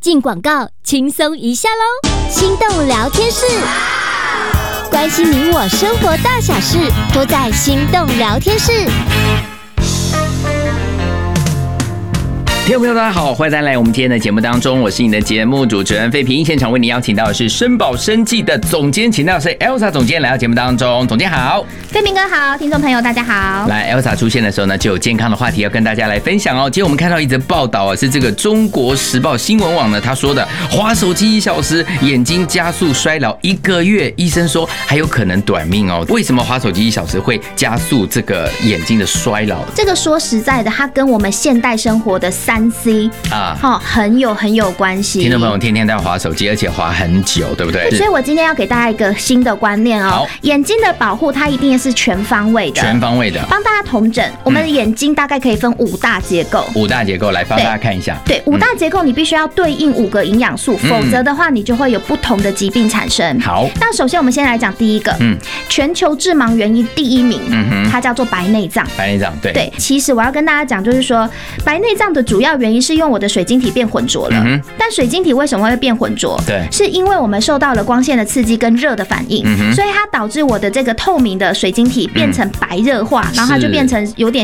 进广告，轻松一下喽！心动聊天室，关心你我生活大小事，都在心动聊天室。 听众朋友大家好，欢迎大家来我们今天的节目当中，我是你的节目主持人费平。现场为你邀请到的是生保生技的总监，请到的是 Elsa 总监来到节目当中。总监好。 费平哥好，听众朋友大家好。 来 Elsa 出现的时候呢，就有健康的话题要跟大家来分享哦。今天我们看到一则报道啊，是这个中国时报新闻网呢，他说的滑手机1小时，眼睛加速衰老1个月，医生说还有可能短命哦。为什么滑手机1小时会加速这个眼睛的衰老？ 这个说实在的，它跟我们现代生活的3C 啊，很有关系。 听众朋友天天都要滑手机，而且滑很久，对不对？ 所以我今天要给大家一个新的观念哦。眼睛的保护它一定是全方位的， 全方位的。 帮大家统整，我们的眼睛大概可以分5大结构。 5大结构来帮大家看一下。 对，5大结构你必须要对应5个营养素，否则的话你就会有不同的疾病产生。 好， 那首先我们先来讲第一个，全球致盲原因第1名，它叫做白内障。 白内障，对。 对，其实我要跟大家讲，就是说白内障的主要原因是因为我的水晶体变浑浊了。但水晶体为什么会变浑浊？ 对， 是因为我们受到了光线的刺激跟热的反应，所以它导致我的这个透明的水晶体变成白热化，然后它就变成有点